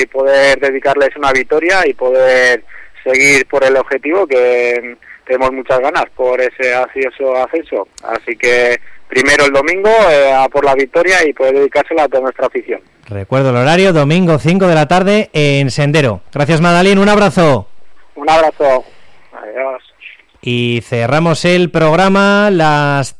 y poder dedicarles una victoria y poder seguir por el objetivo, que tenemos muchas ganas por ese ascenso. Así que primero el domingo a por la victoria y poder dedicársela a toda nuestra afición. Recuerdo el horario, domingo 5 de la tarde en Sendero. Gracias, Madalín, un abrazo. Un abrazo. Adiós. Y cerramos el programa las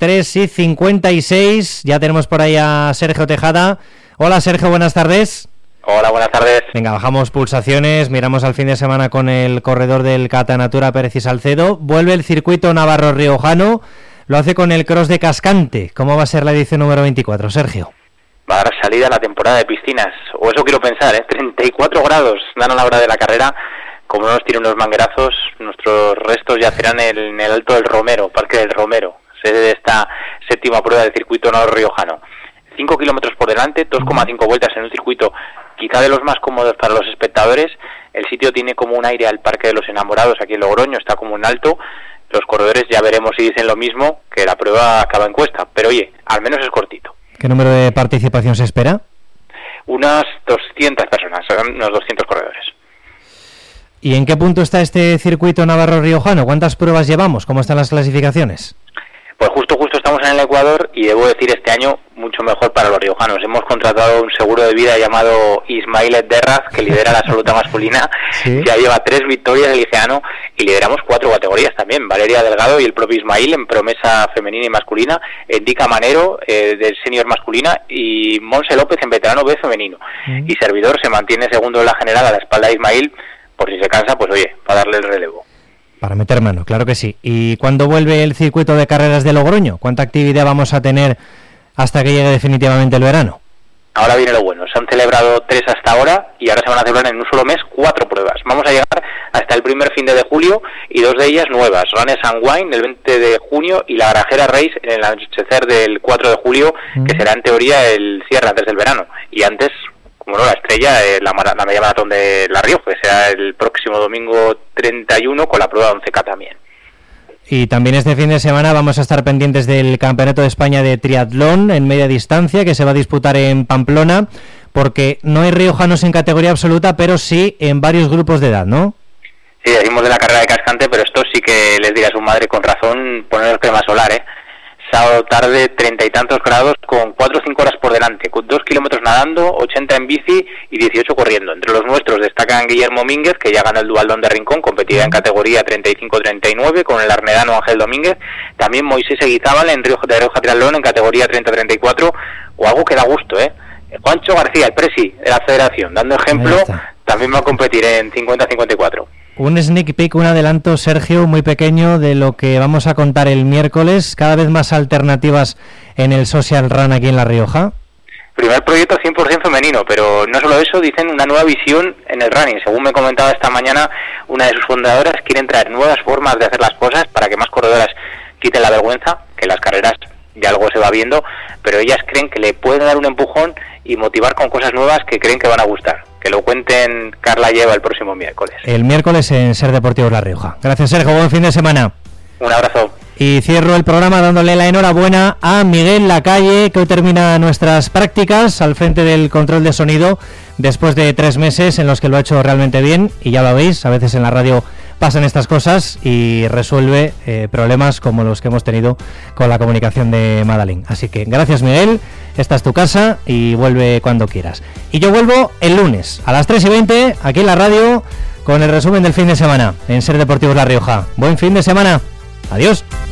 3:56. Ya tenemos por ahí a Sergio Tejada. Hola, Sergio, buenas tardes. Hola, buenas tardes. Venga, bajamos pulsaciones, miramos al fin de semana con el corredor del Catanatura Pérez y Salcedo. Vuelve el circuito navarro-riojano, lo hace con el cross de Cascante. ¿Cómo va a ser la edición número 24, Sergio? Va a dar salida a la temporada de piscinas, o eso quiero pensar, 34 grados dan a la hora de la carrera. Como no nos tiren unos manguerazos, nuestros restos yacerán en el Alto del Romero, Parque del Romero, sede de esta séptima prueba del circuito navarro-riojano. 5 kilómetros por delante, 2,5 vueltas en un circuito quizá de los más cómodos para los espectadores. El sitio tiene como un aire al Parque de los Enamorados aquí en Logroño, está como en alto. Los corredores ya veremos si dicen lo mismo, que la prueba acaba en cuesta, pero oye, al menos es cortito. ¿Qué número de participación se espera? Unas 200 personas, son unos 200 corredores. ¿Y en qué punto está este circuito navarro-riojano? ¿Cuántas pruebas llevamos? ¿Cómo están las clasificaciones? Pues justo estamos en el Ecuador y debo decir este año mucho mejor para los riojanos. Hemos contratado un seguro de vida llamado Ismail Derraz, que lidera la absoluta masculina. ¿Sí? Ya lleva 3 victorias el liceano y lideramos 4 categorías también. Valeria Delgado y el propio Ismail en promesa femenina y masculina, Dica Manero del senior masculina y Monse López en veterano B femenino. Y servidor se mantiene segundo en la general a la espalda de Ismail, por si se cansa, pues oye, para darle el relevo. Para meter mano, claro que sí. ¿Y cuándo vuelve el circuito de carreras de Logroño? ¿Cuánta actividad vamos a tener hasta que llegue definitivamente el verano? Ahora viene lo bueno. Se han celebrado 3 hasta ahora y ahora se van a celebrar en un solo mes 4 pruebas. Vamos a llegar hasta el primer fin de julio y 2 de ellas nuevas. Runners and Wine el 20 de junio y la Garajera Race en el anochecer del 4 de julio, que será en teoría el cierre antes del verano. Y antes, como no, la estrella, la media maratón de La Rioja, que será el próximo domingo 31 con la prueba 11K también. Y también este fin de semana vamos a estar pendientes del Campeonato de España de Triatlón en media distancia, que se va a disputar en Pamplona, porque no hay riojanos en categoría absoluta, pero sí en varios grupos de edad, ¿no? Sí, decimos de la carrera de Cascante, pero esto sí que les dirá a su madre con razón poner crema solar, Sábado tarde, 30 y tantos grados, con 4 o 5 horas por delante, con 2 kilómetros nadando, 80 en bici y 18 corriendo. Entre los nuestros destacan Guillermo Mínguez, que ya gana el Dualdón de Rincón, competida en categoría 35-39 con el armedano Ángel Domínguez. También Moisés Eguizábal en Rioja Triatlón en categoría 30-34, o algo que da gusto, Juancho García, el presi de la federación, dando ejemplo, también va a competir en 50-54. Un sneak peek, un adelanto, Sergio, muy pequeño de lo que vamos a contar el miércoles. Cada vez más alternativas en el Social Run aquí en La Rioja. Primer proyecto 100% femenino, pero no solo eso, dicen una nueva visión en el running. Según me comentaba esta mañana, una de sus fundadoras quieren traer nuevas formas de hacer las cosas para que más corredoras quiten la vergüenza, que las carreras ya algo se va viendo, pero ellas creen que le pueden dar un empujón y motivar con cosas nuevas que creen que van a gustar. Que lo cuenten Carla Lleva el próximo miércoles. El miércoles en Ser Deportivos La Rioja. Gracias, Sergio, buen fin de semana. Un abrazo. Y cierro el programa dándole la enhorabuena a Miguel Lacalle, que hoy termina nuestras prácticas al frente del control de sonido, después de 3 meses en los que lo ha hecho realmente bien, y ya lo veis, a veces en la radio pasan estas cosas y resuelve problemas como los que hemos tenido con la comunicación de Madalín. Así que gracias, Miguel, esta es tu casa y vuelve cuando quieras. Y yo vuelvo el lunes a las 3:20 aquí en la radio con el resumen del fin de semana en Ser Deportivos La Rioja. Buen fin de semana. Adiós.